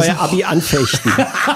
neue Abi anfechten.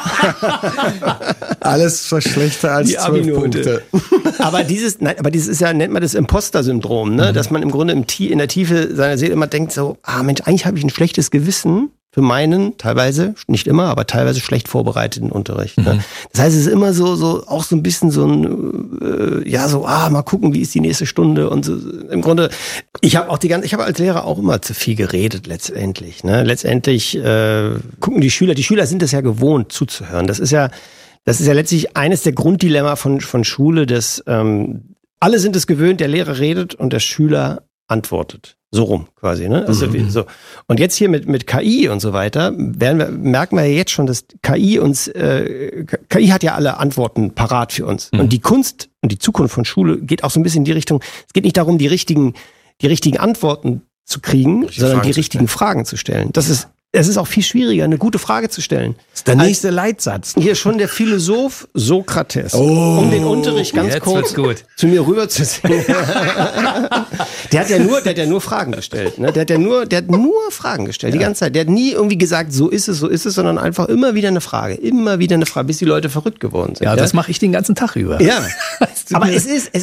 Alles schlechter als 12 Punkte. Aber dieses ist ja, nennt man das Imposter-Syndrom, ne? Dass man im Grunde in der Tiefe seiner Seele immer denkt so, Mensch, eigentlich habe ich ein schlechtes Gewissen für meinen, teilweise, nicht immer, aber teilweise schlecht vorbereiteten Unterricht. Ne? Das heißt, es ist immer so auch so ein bisschen so ein, mal gucken, wie ist die nächste Stunde und so. Im Grunde, ich habe als Lehrer auch immer zu viel geredet letztendlich. Ne? Letztendlich gucken die Schüler sind das ja gewohnt zuzuhören. Das ist ja letztlich eines der Grunddilemma von Schule, dass alle sind es gewöhnt, der Lehrer redet und der Schüler antwortet. So rum quasi, ne? Also so. Und jetzt hier mit KI und so weiter merken wir ja jetzt schon, dass KI hat ja alle Antworten parat für uns. Und die Kunst und die Zukunft von Schule geht auch so ein bisschen in die Richtung, es geht nicht darum, die richtigen Antworten zu kriegen, sondern die richtigen Fragen zu stellen. Es ist auch viel schwieriger, eine gute Frage zu stellen. Das ist der nächste Leitsatz. Hier schon der Philosoph Sokrates, um den Unterricht ganz kurz zu mir rüberzuziehen. Der hat ja nur Fragen gestellt. Ne? Der hat nur Fragen gestellt, die ganze Zeit. Der hat nie irgendwie gesagt, so ist es, sondern einfach immer wieder eine Frage, bis die Leute verrückt geworden sind. Ja, das mache ich den ganzen Tag über. Ja, aber es ist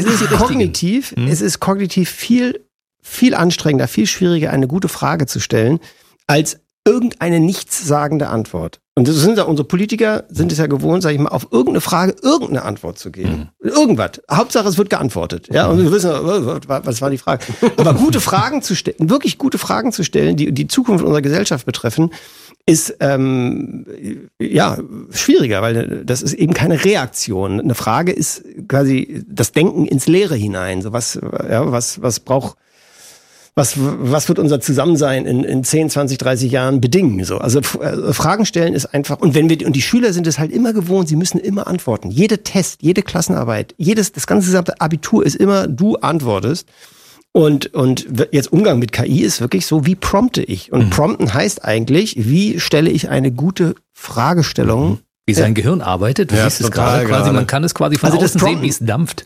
kognitiv viel anstrengender, viel schwieriger, eine gute Frage zu stellen, als irgendeine nichtssagende Antwort. Und das sind ja unsere Politiker, sind es ja gewohnt, sag ich mal, auf irgendeine Frage irgendeine Antwort zu geben. Irgendwas. Hauptsache, es wird geantwortet. Ja, und wir wissen, was war die Frage? Aber gute Fragen zu stellen, wirklich gute Fragen zu stellen, die die Zukunft unserer Gesellschaft betreffen, ist schwieriger, weil das ist eben keine Reaktion. Eine Frage ist quasi das Denken ins Leere hinein. So was wird unser Zusammensein in 10, 20, 30 Jahren bedingen? So. Also Fragen stellen ist einfach, und die Schüler sind es halt immer gewohnt, sie müssen immer antworten. Jede Test, jede Klassenarbeit, das ganze gesamte Abitur ist immer, du antwortest. Und jetzt Umgang mit KI ist wirklich so, wie prompte ich? Und prompten heißt eigentlich, wie stelle ich eine gute Fragestellung? Wie sein Gehirn arbeitet, du siehst es gerade quasi, man kann es quasi von außen sehen, wie es dampft.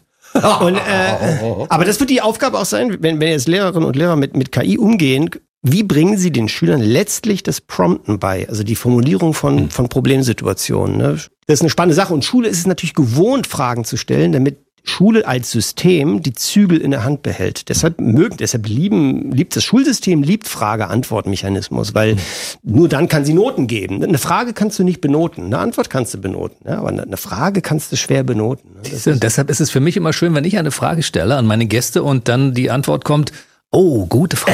Aber das wird die Aufgabe auch sein, wenn jetzt Lehrerinnen und Lehrer mit KI umgehen, wie bringen sie den Schülern letztlich das Prompten bei, also die Formulierung von Problemsituationen. Ne? Das ist eine spannende Sache und Schule ist es natürlich gewohnt, Fragen zu stellen, damit Schule als System die Zügel in der Hand behält. Deshalb liebt das Schulsystem Frage-Antwort-Mechanismus, weil nur dann kann sie Noten geben. Eine Frage kannst du nicht benoten, eine Antwort kannst du benoten, ja, aber eine Frage kannst du schwer benoten. Deshalb ist es für mich immer schön, wenn ich eine Frage stelle an meine Gäste und dann die Antwort kommt, oh, gute Frage.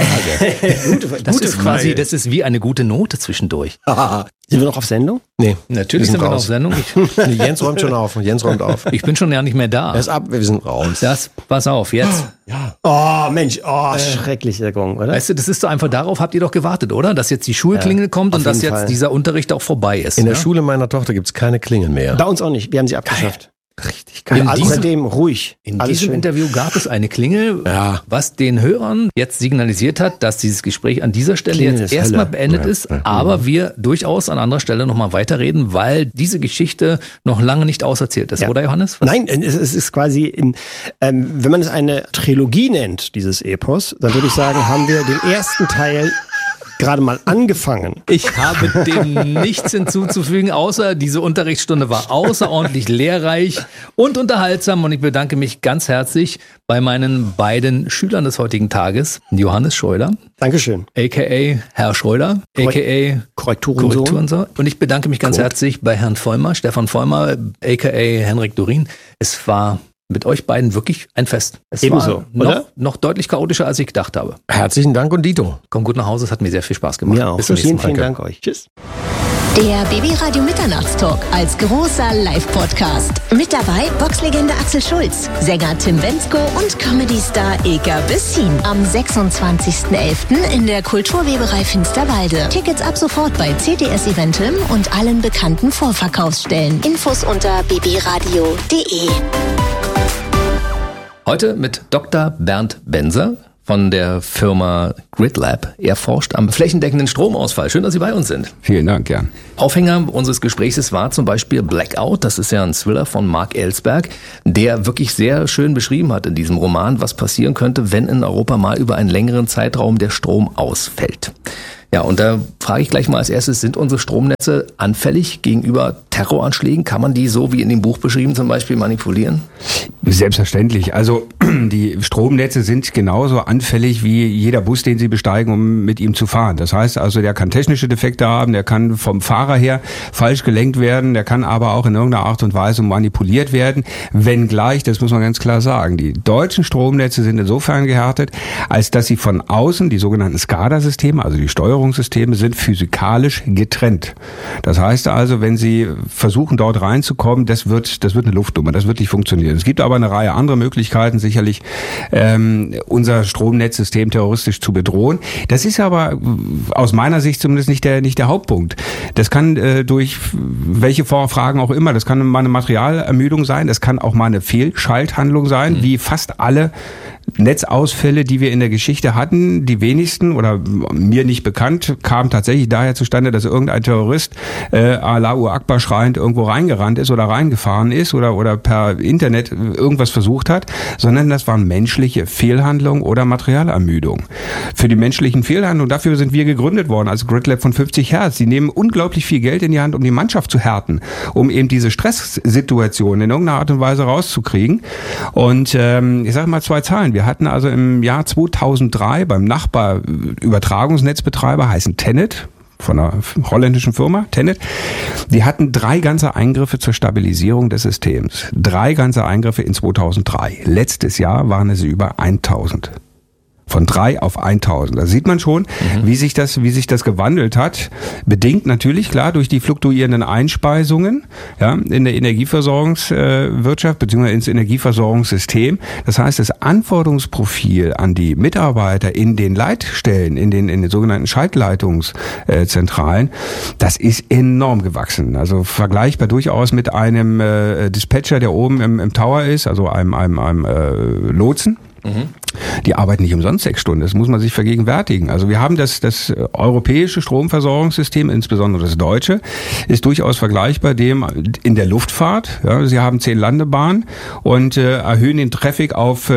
Das ist wie eine gute Note zwischendurch. Sind wir noch auf Sendung? Nee. Natürlich sind wir noch auf Sendung. Jens räumt schon auf. Ich bin schon ja nicht mehr da. Er ist ab, wir sind raus. Pass auf, jetzt. Ja. Oh, Mensch, schrecklicher Gong, oder? Weißt du, das ist so einfach, darauf habt ihr doch gewartet, oder? Dass jetzt die Schulklingel kommt und dass jetzt dieser Unterricht auch vorbei ist. In der Schule meiner Tochter gibt's keine Klingeln mehr. Bei uns auch nicht, wir haben sie abgeschafft. Richtig geil. Außerdem ruhig. In diesem Interview gab es eine Klingel, was den Hörern jetzt signalisiert hat, dass dieses Gespräch an dieser Stelle jetzt erstmal beendet ist, aber wir durchaus an anderer Stelle nochmal weiterreden, weil diese Geschichte noch lange nicht auserzählt ist, oder Johannes? Nein, es ist quasi, wenn man es eine Trilogie nennt, dieses Epos, dann würde ich sagen, haben wir den ersten Teil gerade mal angefangen. Ich habe dem nichts hinzuzufügen, außer diese Unterrichtsstunde war außerordentlich lehrreich und unterhaltsam und ich bedanke mich ganz herzlich bei meinen beiden Schülern des heutigen Tages, Johannes Schröder. Dankeschön. A.k.a. Herr Schröder, a.k.a. Korrekturensohn. Und ich bedanke mich ganz herzlich bei Herrn Vollmer, Stefan Vollmer, a.k.a. Henrik Dorin. Es war mit euch beiden wirklich ein Fest. Es Ebenso, war noch deutlich chaotischer, als ich gedacht habe. Herzlichen Dank und Dito. Komm gut nach Hause, es hat mir sehr viel Spaß gemacht. Ja, bis zum nächsten Mal. Vielen Dank euch. Tschüss. Der BB-Radio Mitternachtstalk als großer Live-Podcast. Mit dabei Boxlegende Axel Schulz, Sänger Tim Bendzko und Comedy-Star Ilka Bessin. Am 26.11. in der Kulturweberei Finsterwalde. Tickets ab sofort bei CTS Eventim und allen bekannten Vorverkaufsstellen. Infos unter bbradio.de. Heute mit Dr. Bernd Benser von der Firma GridLab. Er forscht am flächendeckenden Stromausfall. Schön, dass Sie bei uns sind. Vielen Dank, ja. Aufhänger unseres Gesprächs war zum Beispiel Blackout. Das ist ja ein Thriller von Mark Ellsberg, der wirklich sehr schön beschrieben hat in diesem Roman, was passieren könnte, wenn in Europa mal über einen längeren Zeitraum der Strom ausfällt. Ja, und da frage ich gleich mal als erstes, sind unsere Stromnetze anfällig gegenüber Terroranschlägen? Kann man die so wie in dem Buch beschrieben zum Beispiel manipulieren? Selbstverständlich. Also die Stromnetze sind genauso anfällig wie jeder Bus, den Sie besteigen, um mit ihm zu fahren. Das heißt also, der kann technische Defekte haben, der kann vom Fahrer her falsch gelenkt werden, der kann aber auch in irgendeiner Art und Weise manipuliert werden. Wenngleich, das muss man ganz klar sagen, die deutschen Stromnetze sind insofern gehärtet, als dass sie von außen, die sogenannten SCADA-Systeme, also die Steuerungssysteme, sind physikalisch getrennt. Das heißt also, wenn Sie versuchen, dort reinzukommen, das wird eine Luftnummer, das wird nicht funktionieren. Es gibt aber eine Reihe anderer Möglichkeiten, sicherlich unser Stromnetzsystem terroristisch zu bedrohen. Das ist aber aus meiner Sicht zumindest nicht der Hauptpunkt. Das kann durch welche Fragen auch immer, das kann mal eine Materialermüdung sein, das kann auch mal eine Fehlschalthandlung sein, wie fast alle Netzausfälle, die wir in der Geschichte hatten, die wenigsten oder mir nicht bekannt, kamen tatsächlich daher zustande, dass irgendein Terrorist Allahu Akbar schreiend irgendwo reingerannt ist oder reingefahren ist oder per Internet irgendwas versucht hat, sondern das waren menschliche Fehlhandlungen oder Materialermüdung. Für die menschlichen Fehlhandlungen, dafür sind wir gegründet worden als Grid Lab von 50 Hertz. Die nehmen unglaublich viel Geld in die Hand, um die Mannschaft zu härten, um eben diese Stresssituation in irgendeiner Art und Weise rauszukriegen. Und ich sage mal 2 Zahlen. Wir hatten also im Jahr 2003 beim Nachbarübertragungsnetzbetreiber, heißen Tennet, von einer holländischen Firma, Tennet, die hatten 3 ganze Eingriffe zur Stabilisierung des Systems. 3 ganze Eingriffe in 2003. Letztes Jahr waren es über 1000. Von 3 auf 1000. Da sieht man schon, wie sich das gewandelt hat. Bedingt natürlich, klar, durch die fluktuierenden Einspeisungen, ja, in der Energieversorgungswirtschaft, beziehungsweise ins Energieversorgungssystem. Das heißt, das Anforderungsprofil an die Mitarbeiter in den Leitstellen, in den sogenannten Schaltleitungszentralen, das ist enorm gewachsen. Also vergleichbar durchaus mit einem Dispatcher, der oben im Tower ist, also einem Lotsen. Die arbeiten nicht umsonst 6 Stunden, das muss man sich vergegenwärtigen. Also wir haben das europäische Stromversorgungssystem, insbesondere das deutsche, ist durchaus vergleichbar dem in der Luftfahrt. Ja, sie haben 10 Landebahnen und erhöhen den Traffic auf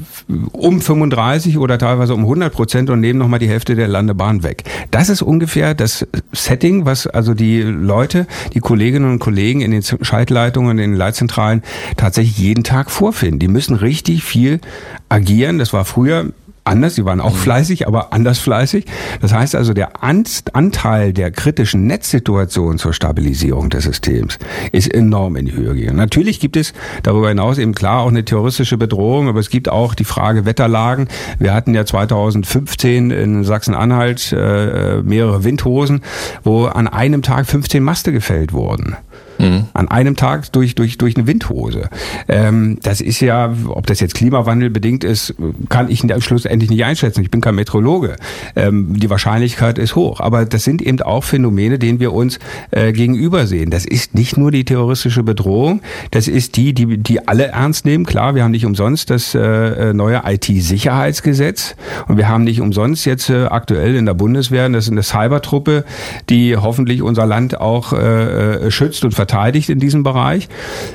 um 35 oder teilweise um 100% und nehmen nochmal die Hälfte der Landebahn weg. Das ist ungefähr das Setting, was also die Leute, die Kolleginnen und Kollegen in den Schaltleitungen, in den Leitzentralen tatsächlich jeden Tag vorfinden. Die müssen richtig viel agieren. Das war früher anders, sie waren auch fleißig, aber anders fleißig. Das heißt also, der Anteil der kritischen Netzsituation zur Stabilisierung des Systems ist enorm in die Höhe gegangen. Natürlich gibt es darüber hinaus eben klar auch eine terroristische Bedrohung, aber es gibt auch die Frage Wetterlagen. Wir hatten ja 2015 in Sachsen-Anhalt mehrere Windhosen, wo an einem Tag 15 Maste gefällt wurden. An einem Tag durch eine Windhose. Das ist ja, ob das jetzt Klimawandel bedingt ist, kann ich schlussendlich nicht einschätzen. Ich bin kein Meteorologe. Die Wahrscheinlichkeit ist hoch. Aber das sind eben auch Phänomene, denen wir uns gegenüber sehen. Das ist nicht nur die terroristische Bedrohung, das ist die alle ernst nehmen. Klar, wir haben nicht umsonst das neue IT-Sicherheitsgesetz und wir haben nicht umsonst jetzt aktuell in der Bundeswehr eine Cybertruppe, die hoffentlich unser Land auch schützt und verteidigt in diesem Bereich.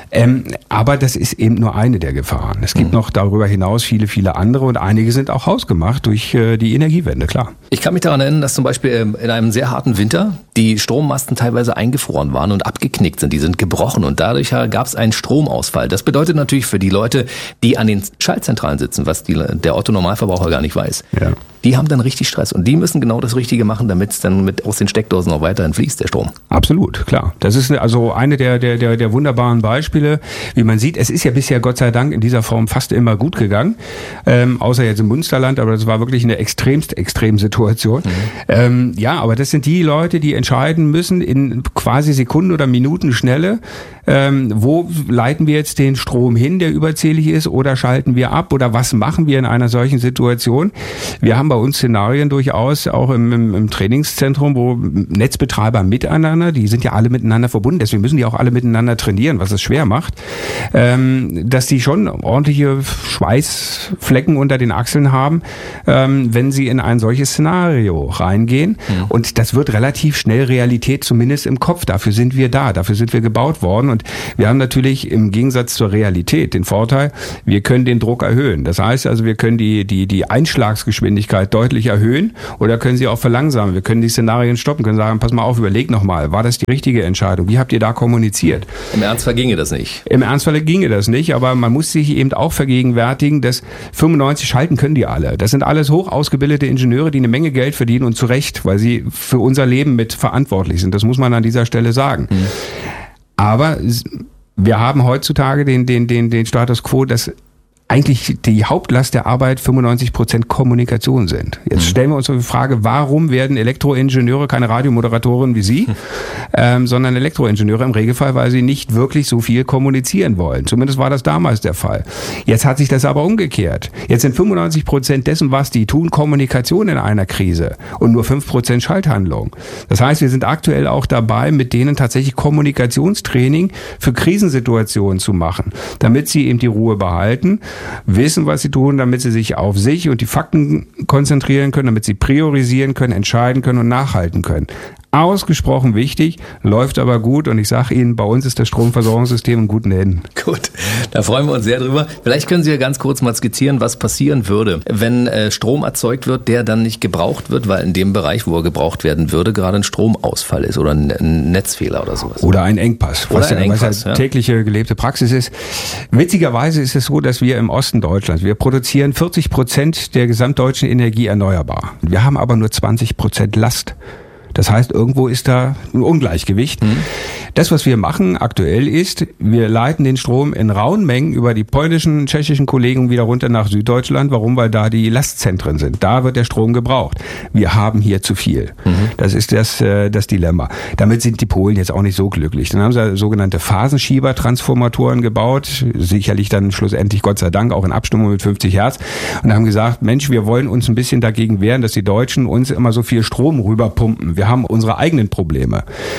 Aber das ist eben nur eine der Gefahren. Es gibt noch darüber hinaus viele, viele andere und einige sind auch hausgemacht durch die Energiewende, klar. Ich kann mich daran erinnern, dass zum Beispiel in einem sehr harten Winter die Strommasten teilweise eingefroren waren und abgeknickt sind. Die sind gebrochen und dadurch gab es einen Stromausfall. Das bedeutet natürlich für die Leute, die an den Schaltzentralen sitzen, was der Otto-Normalverbraucher gar nicht weiß. Ja. Die haben dann richtig Stress und die müssen genau das Richtige machen, damit es dann aus den Steckdosen noch weiterhin fließt, der Strom. Absolut, klar. Das ist also eine der wunderbaren Beispiele. Wie man sieht, es ist ja bisher Gott sei Dank in dieser Form fast immer gut gegangen, außer jetzt im Münsterland, aber das war wirklich eine extrem Situation. Ja, aber das sind die Leute, die entscheiden müssen in quasi Sekunden- oder Minutenschnelle, wo leiten wir jetzt den Strom hin, der überzählig ist, oder schalten wir ab, oder was machen wir in einer solchen Situation? Wir haben bei uns Szenarien durchaus auch im Trainingszentrum, wo Netzbetreiber miteinander, die sind ja alle miteinander verbunden, deswegen müssen die auch alle miteinander trainieren, was es schwer macht, dass die schon ordentliche Schweißflecken unter den Achseln haben, wenn sie in ein solches Szenario reingehen. Und das wird relativ schnell schnell Realität, zumindest im Kopf. Dafür sind wir da, dafür sind wir gebaut worden. Und wir haben natürlich im Gegensatz zur Realität den Vorteil, wir können den Druck erhöhen. Das heißt also, wir können die Einschlagsgeschwindigkeit deutlich erhöhen oder können sie auch verlangsamen. Wir können die Szenarien stoppen, können sagen, pass mal auf, überleg nochmal, war das die richtige Entscheidung? Wie habt ihr da kommuniziert? Im Ernstfall ginge das nicht. Im Ernstfall ginge das nicht, aber man muss sich eben auch vergegenwärtigen, dass 95 schalten können die alle. Das sind alles hoch ausgebildete Ingenieure, die eine Menge Geld verdienen und zu Recht, weil sie für unser Leben mit verantwortlich sind. Das muss man an dieser Stelle sagen. Aber wir haben heutzutage den Status quo, dass eigentlich die Hauptlast der Arbeit 95% Kommunikation sind. Jetzt stellen wir uns die Frage, warum werden Elektroingenieure keine Radiomoderatoren wie Sie, sondern Elektroingenieure im Regelfall, weil sie nicht wirklich so viel kommunizieren wollen. Zumindest war das damals der Fall. Jetzt hat sich das aber umgekehrt. Jetzt sind 95% dessen, was die tun, Kommunikation in einer Krise und nur 5% Schalthandlung. Das heißt, wir sind aktuell auch dabei, mit denen tatsächlich Kommunikationstraining für Krisensituationen zu machen, damit sie eben die Ruhe behalten, wissen, was sie tun, damit sie sich auf sich und die Fakten konzentrieren können, damit sie priorisieren können, entscheiden können und nachhalten können. Ausgesprochen wichtig, läuft aber gut und ich sage Ihnen, bei uns ist das Stromversorgungssystem in guten Händen. Gut, da freuen wir uns sehr drüber. Vielleicht können Sie ja ganz kurz mal skizzieren, was passieren würde, wenn Strom erzeugt wird, der dann nicht gebraucht wird, weil in dem Bereich, wo er gebraucht werden würde, gerade ein Stromausfall ist oder ein Netzfehler oder sowas. Oder ein Engpass, was ja tägliche gelebte Praxis ist. Witzigerweise ist es so, dass wir im Osten Deutschlands, wir produzieren 40% der gesamtdeutschen Energie erneuerbar. Wir haben aber nur 20% Last. Das heißt, irgendwo ist da ein Ungleichgewicht. Das, was wir machen aktuell ist, wir leiten den Strom in rauen Mengen über die polnischen, tschechischen Kollegen wieder runter nach Süddeutschland. Warum? Weil da die Lastzentren sind. Da wird der Strom gebraucht. Wir haben hier zu viel. Das ist das Dilemma. Damit sind die Polen jetzt auch nicht so glücklich. Dann haben sie sogenannte Phasenschieber-Transformatoren gebaut. Sicherlich dann schlussendlich, Gott sei Dank, auch in Abstimmung mit 50 Hertz. Und haben gesagt, Mensch, wir wollen uns ein bisschen dagegen wehren, dass die Deutschen uns immer so viel Strom rüberpumpen. Wir haben unsere eigenen Probleme.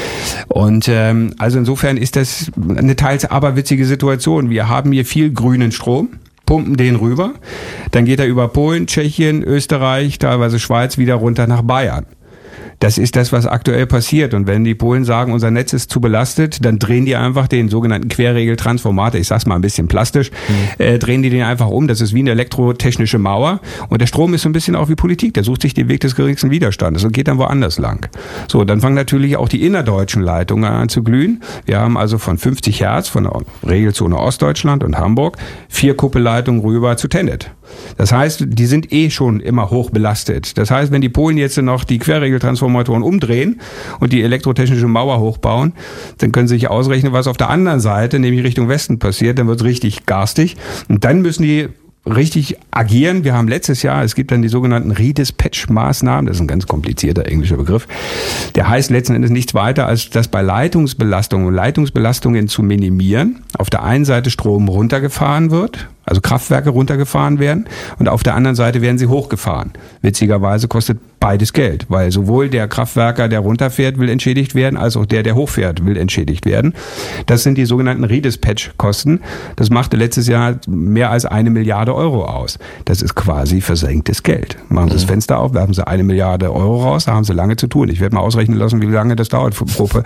Und also insofern ist das eine teils aberwitzige Situation. Wir haben hier viel grünen Strom, pumpen den rüber, dann geht er über Polen, Tschechien, Österreich, teilweise Schweiz wieder runter nach Bayern. Das ist das, was aktuell passiert. Und wenn die Polen sagen, unser Netz ist zu belastet, dann drehen die einfach den sogenannten Querregeltransformator, ich sag's mal ein bisschen plastisch, drehen die den einfach um. Das ist wie eine elektrotechnische Mauer. Und der Strom ist so ein bisschen auch wie Politik. Der sucht sich den Weg des geringsten Widerstandes und geht dann woanders lang. So, dann fangen natürlich auch die innerdeutschen Leitungen an zu glühen. Wir haben also von 50 Hertz, von der Regelzone Ostdeutschland und Hamburg, 4 Kuppelleitungen rüber zu TenneT. Das heißt, die sind schon immer hoch belastet. Das heißt, wenn die Polen jetzt noch die Querregeltransformatoren umdrehen und die elektrotechnische Mauer hochbauen, dann können sie sich ausrechnen, was auf der anderen Seite, nämlich Richtung Westen passiert. Dann wird es richtig garstig. Und dann müssen die richtig agieren. Wir haben letztes Jahr, es gibt dann die sogenannten Redispatch-Maßnahmen, das ist ein ganz komplizierter englischer Begriff, der heißt letzten Endes nichts weiter, als das bei Leitungsbelastungen zu minimieren, auf der einen Seite Strom runtergefahren wird, also Kraftwerke runtergefahren werden und auf der anderen Seite werden sie hochgefahren. Witzigerweise kostet beides Geld, weil sowohl der Kraftwerker, der runterfährt, will entschädigt werden, als auch der hochfährt, will entschädigt werden. Das sind die sogenannten Redispatch-Kosten. Das machte letztes Jahr mehr als 1 Milliarde Euro aus. Das ist quasi versenktes Geld. Machen Sie das Fenster auf, werfen Sie 1 Milliarde Euro raus, da haben Sie lange zu tun. Ich werde mal ausrechnen lassen, wie lange das dauert,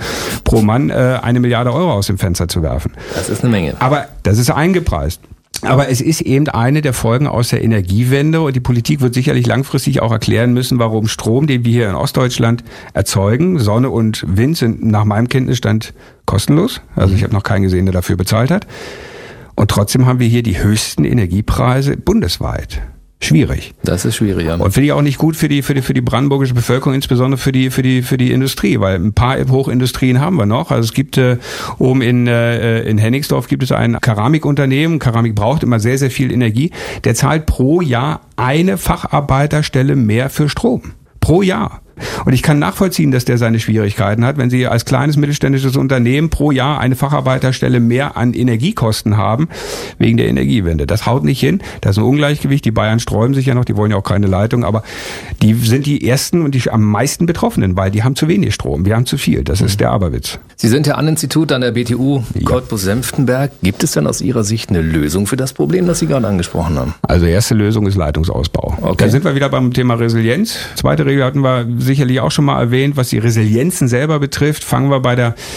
pro Mann 1 Milliarde Euro aus dem Fenster zu werfen. Das ist eine Menge. Aber das ist eingepreist. Aber es ist eben eine der Folgen aus der Energiewende und die Politik wird sicherlich langfristig auch erklären müssen, warum Strom, den wir hier in Ostdeutschland erzeugen, Sonne und Wind sind nach meinem Kenntnisstand kostenlos. Also ich habe noch keinen gesehen, der dafür bezahlt hat. Und trotzdem haben wir hier die höchsten Energiepreise bundesweit. Schwierig. Das ist schwierig, ja. Und finde ich auch nicht gut für die brandenburgische Bevölkerung, insbesondere für die Industrie, weil ein paar Hochindustrien haben wir noch. Also es gibt oben in Hennigsdorf gibt es ein Keramikunternehmen. Keramik braucht immer sehr, sehr viel Energie. Der zahlt pro Jahr eine Facharbeiterstelle mehr für Strom. Pro Jahr. Und ich kann nachvollziehen, dass der seine Schwierigkeiten hat, wenn Sie als kleines mittelständisches Unternehmen pro Jahr eine Facharbeiterstelle mehr an Energiekosten haben, wegen der Energiewende. Das haut nicht hin. Das ist ein Ungleichgewicht. Die Bayern sträuben sich ja noch, die wollen ja auch keine Leitung, aber die sind die ersten und die am meisten Betroffenen, weil die haben zu wenig Strom. Wir haben zu viel. Das ist der Aberwitz. Sie sind ja Institut an der BTU Cottbus-Senftenberg. Gibt es denn aus Ihrer Sicht eine Lösung für das Problem, das Sie gerade angesprochen haben? Also erste Lösung ist Leitungsausbau. Okay. Da sind wir wieder beim Thema Resilienz. Zweite Regel hatten wir sicherlich auch schon mal erwähnt, was die Resilienzen selber betrifft, fangen wir bei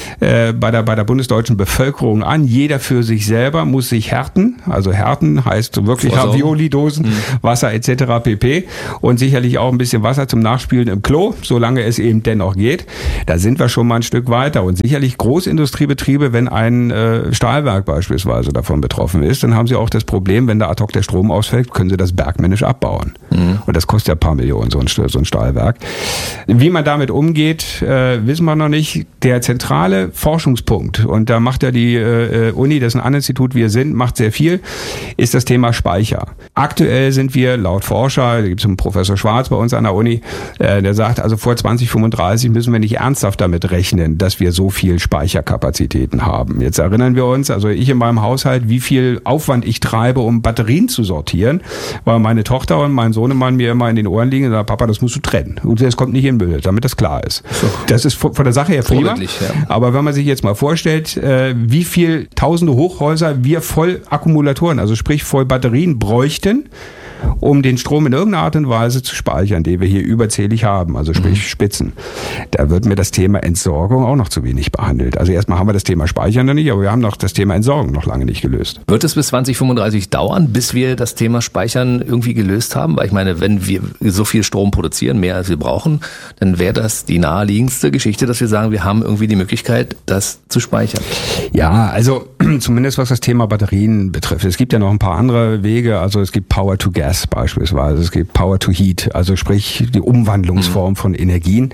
der bundesdeutschen Bevölkerung an. Jeder für sich selber muss sich härten. Also härten heißt wirklich Ravioli-Dosen, Wasser etc. pp. Und sicherlich auch ein bisschen Wasser zum Nachspülen im Klo, solange es eben dennoch geht. Da sind wir schon mal ein Stück weiter. Und sicherlich Großindustriebetriebe, wenn ein Stahlwerk beispielsweise davon betroffen ist, dann haben sie auch das Problem, wenn da ad hoc der Strom ausfällt, können sie das bergmännisch abbauen. Und das kostet ja ein paar Millionen, so ein Stahlwerk. Wie man damit umgeht, wissen wir noch nicht. Der zentrale Forschungspunkt, und da macht ja die Uni, das ist ein Institut, wir sind, macht sehr viel, ist das Thema Speicher. Aktuell sind wir laut Forscher, da gibt es einen Professor Schwarz bei uns an der Uni, der sagt, also vor 2035 müssen wir nicht ernsthaft damit rechnen, dass wir so viel Speicherkapazitäten haben. Jetzt erinnern wir uns, also ich in meinem Haushalt, wie viel Aufwand ich treibe, um Batterien zu sortieren, weil meine Tochter und mein Sohnemann mir immer in den Ohren liegen und sagen, Papa, das musst du trennen. Und das kommt nicht in den Müll, damit das klar ist. Das ist von der Sache her prima. Ja. Aber wenn man sich jetzt mal vorstellt, wie viel tausende Hochhäuser wir voll Akkumulatoren, also sprich voll Batterien bräuchten, um den Strom in irgendeiner Art und Weise zu speichern, den wir hier überzählig haben, also sprich Spitzen. Da wird mir das Thema Entsorgung auch noch zu wenig behandelt. Also erstmal haben wir das Thema Speichern noch nicht, aber wir haben noch das Thema Entsorgung noch lange nicht gelöst. Wird es bis 2035 dauern, bis wir das Thema Speichern irgendwie gelöst haben? Weil ich meine, wenn wir so viel Strom produzieren, mehr als wir brauchen, dann wäre das die naheliegendste Geschichte, dass wir sagen, wir haben irgendwie die Möglichkeit, das zu speichern. Ja, also zumindest was das Thema Batterien betrifft. Es gibt ja noch ein paar andere Wege, also es gibt Power to Gas beispielsweise, es gibt Power to Heat, also sprich die Umwandlungsform von Energien.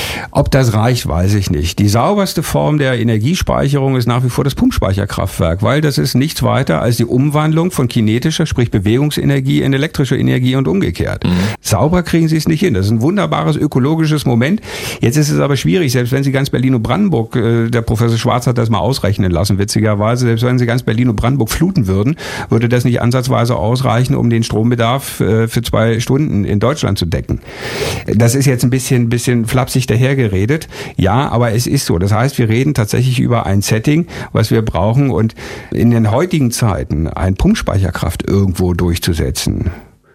Ob das reicht, weiß ich nicht. Die sauberste Form der Energiespeicherung ist nach wie vor das Pumpspeicherkraftwerk, weil das ist nichts weiter als die Umwandlung von kinetischer, sprich Bewegungsenergie in elektrische Energie und umgekehrt. Sauber kriegen sie es nicht hin. Das ist ein wunderbares ökologisches Moment. Jetzt ist es aber schwierig, selbst wenn Sie ganz Berlin und Brandenburg, der Professor Schwarz hat das mal ausrechnen lassen, witzigerweise, selbst wenn Sie ganz Berlin und Brandenburg fluten würden, würde das nicht ansatzweise ausreichen, um den Strombedarf für 2 Stunden in Deutschland zu decken. Das ist jetzt ein bisschen flapsig dahergeredet. Ja, aber es ist so. Das heißt, wir reden tatsächlich über ein Setting, was wir brauchen, und in den heutigen Zeiten ein Pumpspeicherkraft irgendwo durchzusetzen,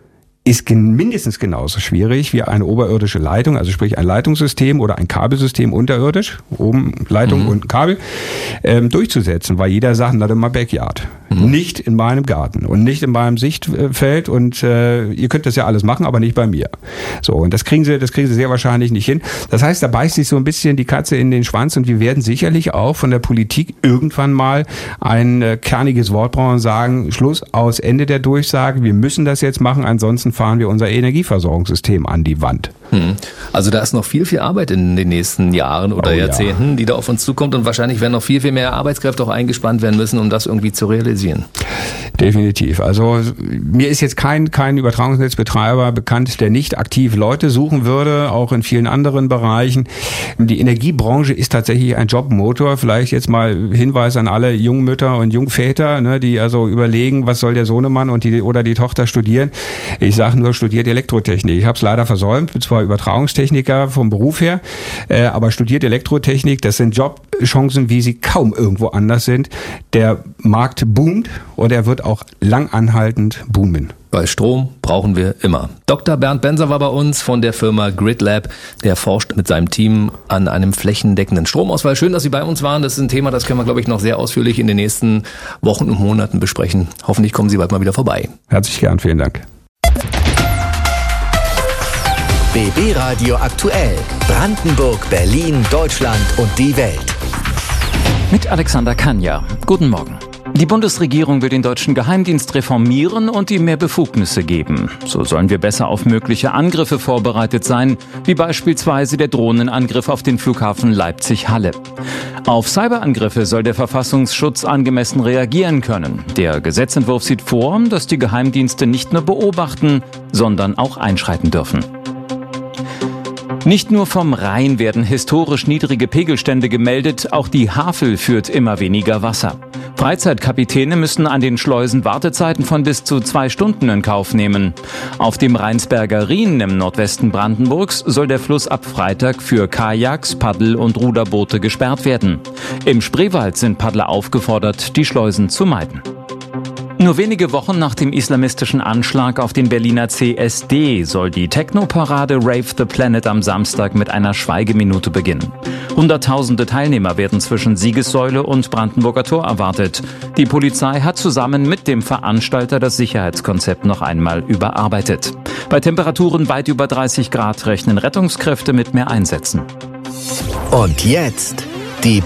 ist mindestens genauso schwierig wie eine oberirdische Leitung, also sprich ein Leitungssystem oder ein Kabelsystem unterirdisch, oben Leitung und Kabel, durchzusetzen, weil jeder sagt, na dann mal Backyard. Nicht in meinem Garten und nicht in meinem Sichtfeld, und ihr könnt das ja alles machen, aber nicht bei mir. So, und das kriegen sie sehr wahrscheinlich nicht hin. Das heißt, da beißt sich so ein bisschen die Katze in den Schwanz, und wir werden sicherlich auch von der Politik irgendwann mal ein kerniges Wort brauchen und sagen, Schluss, aus, Ende der Durchsage, wir müssen das jetzt machen, ansonsten fahren wir unser Energieversorgungssystem an die Wand. Also da ist noch viel Arbeit in den nächsten Jahren oder Jahrzehnten, die da auf uns zukommt, und wahrscheinlich werden noch viel mehr Arbeitskräfte auch eingespannt werden müssen, um das irgendwie zu realisieren. Definitiv. Also mir ist jetzt kein Übertragungsnetzbetreiber bekannt, der nicht aktiv Leute suchen würde, auch in vielen anderen Bereichen. Die Energiebranche ist tatsächlich ein Jobmotor. Vielleicht jetzt mal Hinweis an alle Jungmütter und Jungväter, ne, die also überlegen, was soll der Sohnemann oder die Tochter studieren. Ich sage nur, studiert Elektrotechnik. Ich habe es leider versäumt, bin zwar Übertragungstechniker vom Beruf her, aber studiert Elektrotechnik, das sind Jobchancen, wie sie kaum irgendwo anders sind. Der Markt boomt, und er wird auch langanhaltend boomen. Weil Strom brauchen wir immer. Dr. Bernd Benser war bei uns von der Firma GridLab. Der forscht mit seinem Team an einem flächendeckenden Stromausfall. Schön, dass Sie bei uns waren. Das ist ein Thema, das können wir, glaube ich, noch sehr ausführlich in den nächsten Wochen und Monaten besprechen. Hoffentlich kommen Sie bald mal wieder vorbei. Herzlich gern, vielen Dank. BB Radio aktuell. Brandenburg, Berlin, Deutschland und die Welt. Mit Alexander Kanja. Guten Morgen. Die Bundesregierung will den deutschen Geheimdienst reformieren und ihm mehr Befugnisse geben. So sollen wir besser auf mögliche Angriffe vorbereitet sein, wie beispielsweise der Drohnenangriff auf den Flughafen Leipzig-Halle. Auf Cyberangriffe soll der Verfassungsschutz angemessen reagieren können. Der Gesetzentwurf sieht vor, dass die Geheimdienste nicht nur beobachten, sondern auch einschreiten dürfen. Nicht nur vom Rhein werden historisch niedrige Pegelstände gemeldet, auch die Havel führt immer weniger Wasser. Freizeitkapitäne müssen an den Schleusen Wartezeiten von bis zu 2 Stunden in Kauf nehmen. Auf dem Rheinsberger Rhin im Nordwesten Brandenburgs soll der Fluss ab Freitag für Kajaks, Paddel- und Ruderboote gesperrt werden. Im Spreewald sind Paddler aufgefordert, die Schleusen zu meiden. Nur wenige Wochen nach dem islamistischen Anschlag auf den Berliner CSD soll die Techno-Parade Rave the Planet am Samstag mit einer Schweigeminute beginnen. Hunderttausende Teilnehmer werden zwischen Siegessäule und Brandenburger Tor erwartet. Die Polizei hat zusammen mit dem Veranstalter das Sicherheitskonzept noch einmal überarbeitet. Bei Temperaturen weit über 30 Grad rechnen Rettungskräfte mit mehr Einsätzen. Und jetzt die